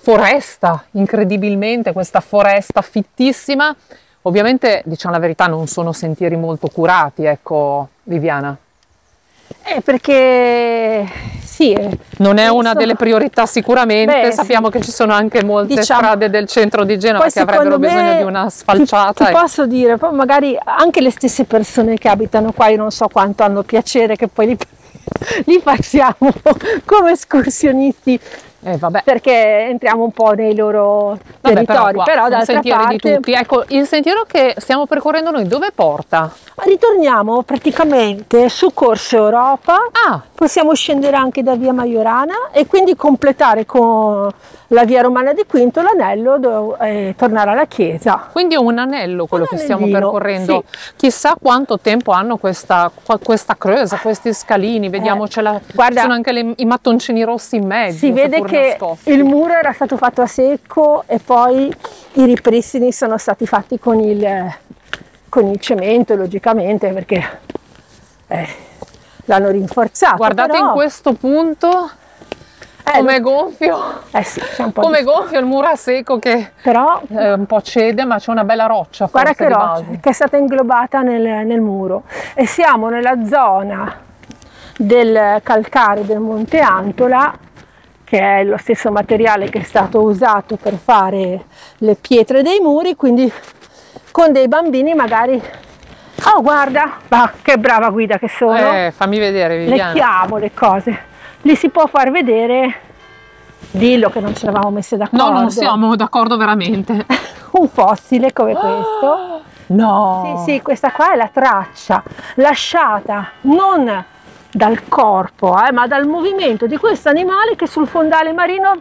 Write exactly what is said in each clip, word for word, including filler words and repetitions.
foresta, incredibilmente, questa foresta fittissima. Ovviamente, diciamo la verità, non sono sentieri molto curati, ecco, Viviana. Eh, perché sì, eh, Non è questo- una delle priorità sicuramente, Beh, sappiamo sì. che ci sono anche molte Diciamo- strade del centro di Genova Poi che avrebbero secondo bisogno me, di una ti- sfalciata. Ti, e- posso dire, poi magari anche le stesse persone che abitano qua, io non so quanto hanno piacere che poi li, li facciamo come escursionisti, Eh, vabbè. perché entriamo un po' nei loro Vabbè, territori, qua però, sono d'altra sentieri parte di tutti. Ecco, il sentiero che stiamo percorrendo noi dove porta? ritorniamo praticamente su Corso Europa. Ah, Possiamo scendere anche da via Maiorana e quindi completare con la via Romana di Quinto l'anello do- e tornare alla chiesa. quindi è un anello quello Un che stiamo anellino, percorrendo. sì. Chissà quanto tempo hanno questa, qua- questa creusa, questi scalini. Vediamo, Eh, c'è la- guarda, ci sono anche le- i mattoncini rossi in mezzo. Si vede seppur che nascosti. il muro era stato fatto a secco e poi i ripristini sono stati fatti con il, con il cemento, logicamente, perché eh, l'hanno rinforzato. Guardate però, in questo punto eh, come è gonfio, eh sì, c'è un po' come è di... gonfio il muro a secco che Però eh, un po' cede, ma c'è una bella roccia forse guarda che di roccia base. che è stata inglobata nel, nel muro e siamo nella zona del calcare del Monte Antola, che è lo stesso materiale che è stato usato per fare le pietre dei muri, quindi con dei bambini magari... Oh guarda, bah, che brava guida che sono, Eh, fammi vedere, le Viviana. chiamo le cose, li si può far vedere, dillo che non ci eravamo messe d'accordo. No, non siamo d'accordo veramente. Un fossile come questo. No. Sì, sì, questa qua è la traccia lasciata non dal corpo, eh, ma dal movimento di questo animale che sul fondale marino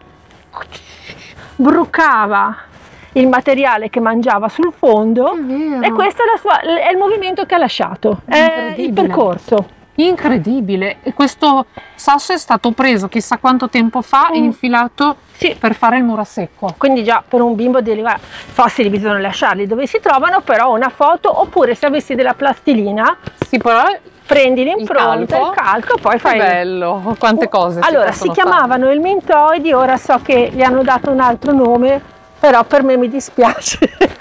brucava il materiale che mangiava sul fondo, È vero. e questo è, la sua- è il movimento che ha lasciato, è il Incredibile. percorso. Incredibile. E questo sasso è stato preso chissà quanto tempo fa e Mm. infilato Sì. per fare il muro a secco. Quindi già per un bimbo di guarda, fossili bisogna lasciarli dove si trovano, però una foto, oppure se avessi della plastilina Sì, però prendi l'impronta, calco. il calco e poi che fai... bello, quante cose. Allora, si, si possono chiamavano elmintoidi, ora so che gli hanno dato un altro nome, però per me mi dispiace.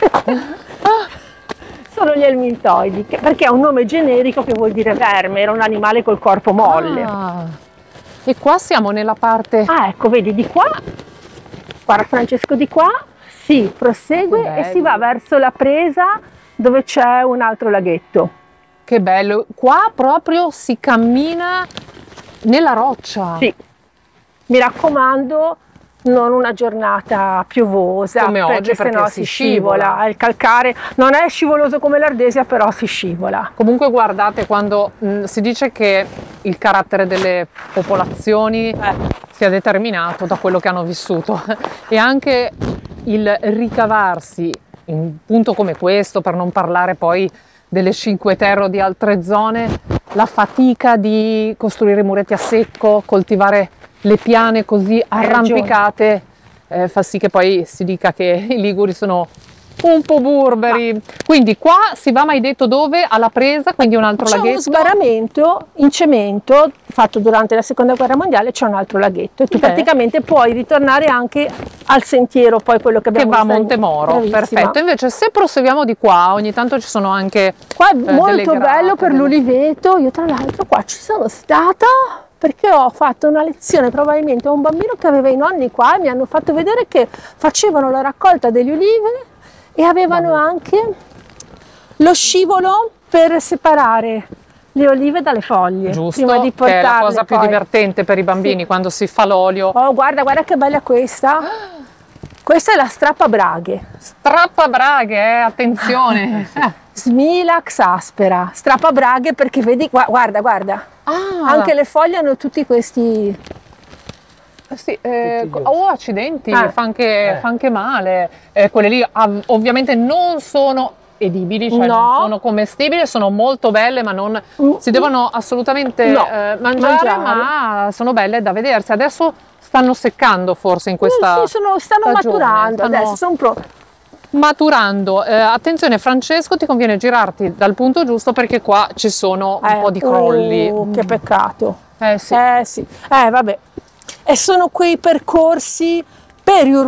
Sono gli elmintoidi, che- perché è un nome generico che vuol dire verme, era un animale col corpo fare. molle. Ah. E qua siamo nella parte... Ah, ecco, vedi di qua, guarda Francesco, di qua si prosegue Che e si va bello. verso la presa dove c'è un altro laghetto. Che bello. Qua proprio si cammina nella roccia. Sì, mi raccomando, non una giornata piovosa, Come oggi, perché sennò si si scivola. scivola. Il calcare non è scivoloso come l'Ardesia, però si scivola. Comunque guardate, quando mh, si dice che il carattere delle popolazioni Eh, sia determinato da quello che hanno vissuto e anche il ricavarsi in un punto come questo, per non parlare poi delle Cinque Terre o di altre zone, la fatica di costruire muretti a secco, coltivare le piane così arrampicate, eh, fa sì che poi si dica che i liguri sono un po' burberi. Quindi qua si va, mai detto dove? Alla presa, quindi un altro c'è uno laghetto. sbarramento in cemento fatto durante la seconda guerra mondiale, c'è un altro laghetto e tu Beh. praticamente puoi ritornare anche al sentiero, poi quello che Che abbiamo va a visto in- Montemoro, bravissima. perfetto. Invece se proseguiamo di qua, ogni tanto ci sono anche Qua è eh, delle molto grate, bello per delle- l'uliveto. Io tra l'altro qua ci sono stata perché ho fatto una lezione probabilmente a un bambino che aveva i nonni qua e mi hanno fatto vedere che facevano la raccolta degli ulive e avevano anche lo scivolo per separare le olive dalle foglie, Giusto, prima di che è la portarle cosa più poi. divertente per i bambini, Sì. quando si fa l'olio. Oh, guarda, guarda che bella questa. Questa è la strappabraghe. Strappabraghe, eh, attenzione. Smilax aspera, strappabraghe perché vedi, gua- guarda, guarda, Ah, anche le foglie hanno tutti questi... sì, eh, Tutti gli oh, accidenti, Ah. fa, anche, Eh. fa anche male. Eh, quelle lì av- ovviamente non sono edibili, cioè No. non sono commestibili, sono molto belle, ma non Mm. si devono assolutamente No, eh, mangiare, mangiare. ma sono belle da vedersi. Adesso stanno seccando forse in questa Sì, sono- stanno stagione, maturando stanno adesso, sono pronti. maturando. Eh, attenzione Francesco, ti conviene girarti dal punto giusto perché qua ci sono un Eh, po' di crolli. uh, che peccato. Eh sì. Eh sì, eh vabbè. E sono quei percorsi periurbani